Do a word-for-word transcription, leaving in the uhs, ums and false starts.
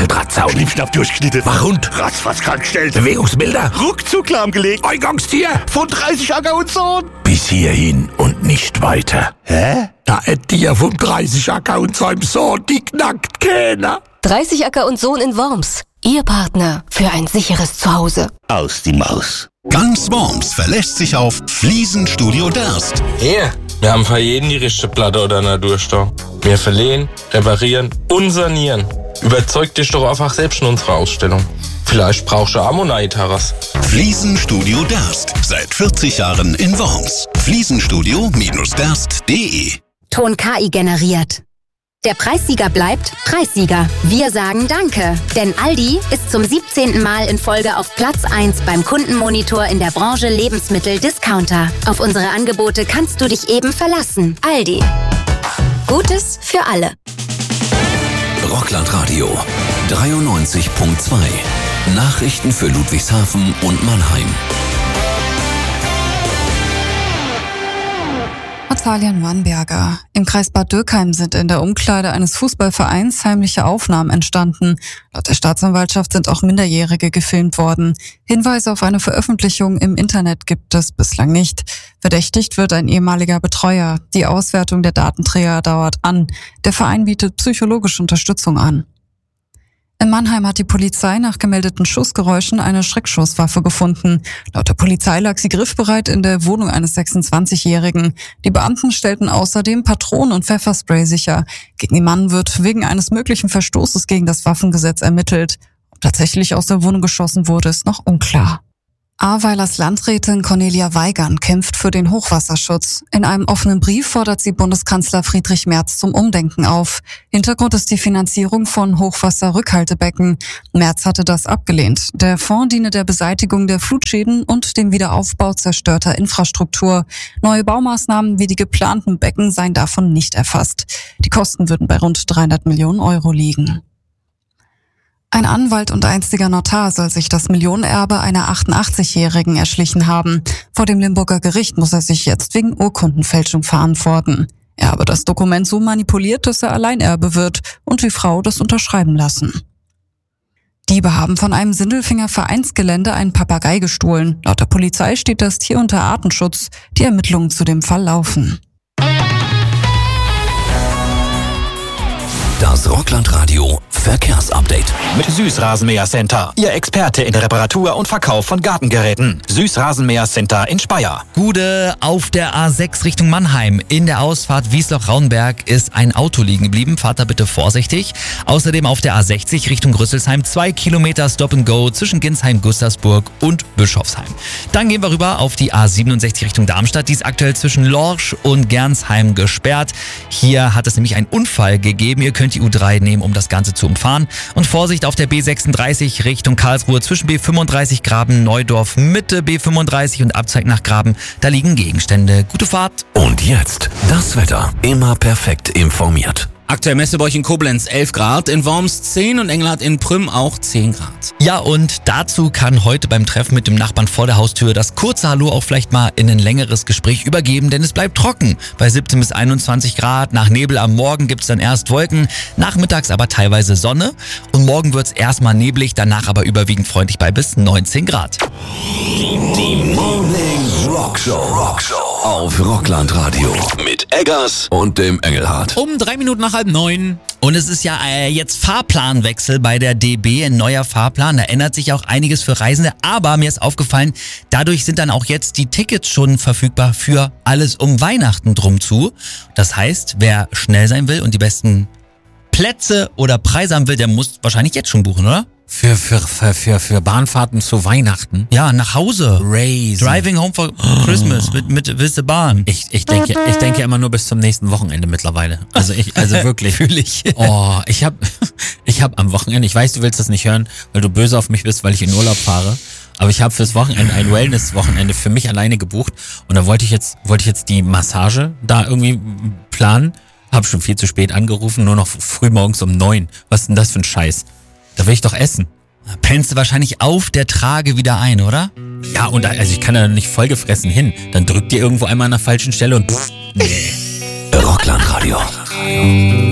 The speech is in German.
Drahtzaun. Schlimmschnapp durchgeschnitten. Wachhund. Ratzfatz kalt gestellt. Bewegungsmelder. Ruckzuck lahmgelegt. Eingangstier. Von dreißig Acker und Sohn. Bis hierhin und nicht weiter. Hä? Da ein Tier vom dreißig Acker und seinem Sohn, die knackt keiner. dreißig Acker und Sohn in Worms. Ihr Partner für ein sicheres Zuhause. Aus die Maus. Ganz Worms verlässt sich auf Fliesenstudio Derst. Hier, wir haben für jeden die richtige Platte oder Naturstau. Wir verlehen, reparieren und sanieren. Überzeug dich doch einfach selbst in unserer Ausstellung. Vielleicht brauchst du Ammonite-Terras. Fliesenstudio Derst. Seit vierzig Jahren in Worms. Fliesenstudio Derst punkt de. Ton K I generiert. Der Preissieger bleibt Preissieger. Wir sagen Danke, denn Aldi ist zum siebzehnten Mal in Folge auf Platz eins beim Kundenmonitor in der Branche Lebensmittel-Discounter. Auf unsere Angebote kannst du dich eben verlassen. Aldi. Gutes für alle. Rockland-Radio dreiundneunzig Punkt zwei. Nachrichten für Ludwigshafen und Mannheim. Natalian Wannberger. Im Kreis Bad Dürkheim sind in der Umkleide eines Fußballvereins heimliche Aufnahmen entstanden. Laut der Staatsanwaltschaft sind auch Minderjährige gefilmt worden. Hinweise auf eine Veröffentlichung im Internet gibt es bislang nicht. Verdächtigt wird ein ehemaliger Betreuer. Die Auswertung der Datenträger dauert an. Der Verein bietet psychologische Unterstützung an. In Mannheim hat die Polizei nach gemeldeten Schussgeräuschen eine Schreckschusswaffe gefunden. Laut der Polizei lag sie griffbereit in der Wohnung eines sechsundzwanzigjährigen. Die Beamten stellten außerdem Patronen und Pfefferspray sicher. Gegen den Mann wird wegen eines möglichen Verstoßes gegen das Waffengesetz ermittelt. Ob tatsächlich aus der Wohnung geschossen wurde, ist noch unklar. Ahrweilers Landrätin Cornelia Weigand kämpft für den Hochwasserschutz. In einem offenen Brief fordert sie Bundeskanzler Friedrich Merz zum Umdenken auf. Hintergrund ist die Finanzierung von Hochwasserrückhaltebecken. Merz hatte das abgelehnt. Der Fonds diene der Beseitigung der Flutschäden und dem Wiederaufbau zerstörter Infrastruktur. Neue Baumaßnahmen wie die geplanten Becken seien davon nicht erfasst. Die Kosten würden bei rund dreihundert Millionen Euro liegen. Ein Anwalt und einstiger Notar soll sich das Millionenerbe einer achtundachtzigjährigen erschlichen haben. Vor dem Limburger Gericht muss er sich jetzt wegen Urkundenfälschung verantworten. Er habe das Dokument so manipuliert, dass er Alleinerbe wird und die Frau das unterschreiben lassen. Diebe haben von einem Sindelfinger Vereinsgelände einen Papagei gestohlen. Laut der Polizei steht das Tier unter Artenschutz. Die Ermittlungen zu dem Fall laufen. Das Rockland-Radio Verkehrsupdate. Mit Süßrasenmäher Center. Ihr Experte in der Reparatur und Verkauf von Gartengeräten. Süßrasenmäher Center in Speyer. Gude auf der A sechs Richtung Mannheim. In der Ausfahrt Wiesloch-Raunberg ist ein Auto liegen geblieben. Fahrt da bitte vorsichtig. Außerdem auf der A sechzig Richtung Rüsselsheim zwei Kilometer Stop and Go zwischen Ginsheim, Gustavsburg und Bischofsheim. Dann gehen wir rüber auf die A siebenundsechzig Richtung Darmstadt. Die ist aktuell zwischen Lorsch und Gernsheim gesperrt. Hier hat es nämlich einen Unfall gegeben. Ihr könnt die U drei nehmen, um das Ganze zu umfahren. Und Vorsicht auf der B sechsunddreißig Richtung Karlsruhe zwischen B fünfunddreißig Graben Neudorf Mitte B fünfunddreißig und Abzweig nach Graben. Da liegen Gegenstände. Gute Fahrt. Und jetzt das Wetter. Immer perfekt informiert. Aktuell Messebäuch in Koblenz elf Grad, in Worms zehn und Engelhardt in Prüm auch zehn Grad. Ja, und dazu kann heute beim Treffen mit dem Nachbarn vor der Haustür das kurze Hallo auch vielleicht mal in ein längeres Gespräch übergeben, denn es bleibt trocken. Bei siebzehn bis einundzwanzig Grad, nach Nebel am Morgen gibt's dann erst Wolken, nachmittags aber teilweise Sonne und morgen wird's erstmal neblig, danach aber überwiegend freundlich bei bis neunzehn Grad. Die Morning Rockshow. Rockshow auf Rockland Radio mit Eggers und dem Engelhardt. Um drei Minuten nach halb neun. Und es ist ja äh, jetzt Fahrplanwechsel bei der D B, ein neuer Fahrplan. Da ändert sich auch einiges für Reisende. Aber mir ist aufgefallen, dadurch sind dann auch jetzt die Tickets schon verfügbar für alles um Weihnachten drum zu. Das heißt, wer schnell sein will und die besten Plätze oder Preise haben will, der muss wahrscheinlich jetzt schon buchen, oder? Für, für, für, für, für Bahnfahrten zu Weihnachten? Ja, nach Hause. Crazy. Driving home for Christmas mit, mit Wisse Bahn. Ich, ich denke, ich denke immer nur bis zum nächsten Wochenende mittlerweile. Also ich, also wirklich. Fühle ich. Oh, ich hab, ich hab am Wochenende, ich weiß, du willst das nicht hören, weil du böse auf mich bist, weil ich in Urlaub fahre. Aber ich habe fürs Wochenende ein Wellness-Wochenende für mich alleine gebucht. Und da wollte ich jetzt, wollte ich jetzt die Massage da irgendwie planen. Hab schon viel zu spät angerufen, nur noch früh morgens um neun. Was ist denn das für ein Scheiß? Da will ich doch essen. Pennst du wahrscheinlich auf der Trage wieder ein, oder? Ja, und da, also ich kann da nicht vollgefressen hin. Dann drückt ihr irgendwo einmal an der falschen Stelle und pff, nee. Rockland Radio.